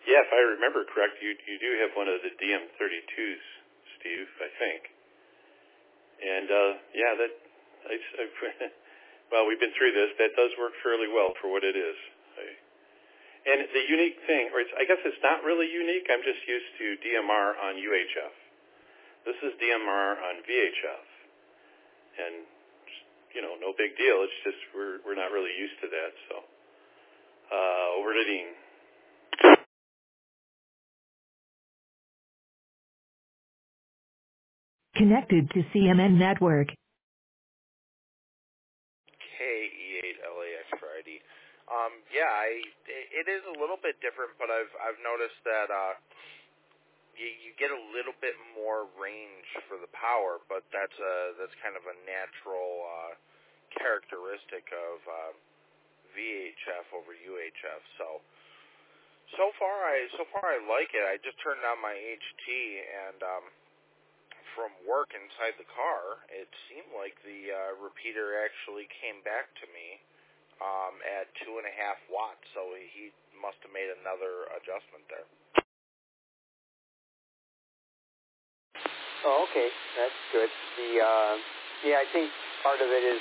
Yeah, if I remember correct, you do have one of the DM32s, Steve, I think. And well, we've been through this. That does work fairly well for what it is. And the unique thing, or I guess it's not really unique. I'm just used to DMR on UHF. This is DMR on VHF, and no big deal. It's just we're not really used to that. So over to Dean. Connected to CMN Network. KE8LAX Friday. It is a little bit different, but I've noticed that you get a little bit more range for the power, but that's kind of a natural characteristic of VHF over UHF. So far I like it. I just turned on my HT and from work inside the car, it seemed like the repeater actually came back to me at 2.5 watts, so he must have made another adjustment there. Oh, okay, that's good. I think part of it is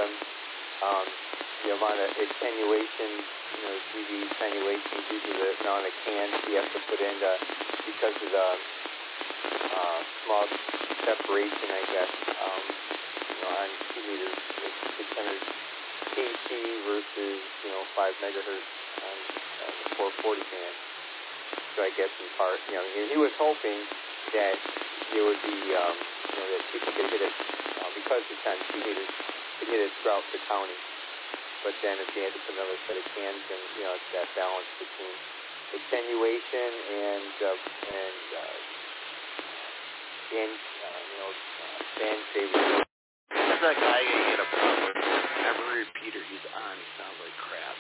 the amount of attenuation, through the attenuation due to the amount of cans you have to put in because of the small separation, I guess, on 2 meters, 600 KC versus, 5 megahertz on the 440 band. So I guess in part, he was hoping that there would be, that people could hit it, because it's on 2 meters, could hit it throughout the county. But then if you had to put another set of cans, then, it's that balance between attenuation and band saving. How's that guy gonna get a problem with every repeater he's on? He sounds like crap.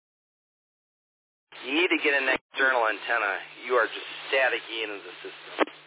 You need to get an external antenna. You are just staticky into the system.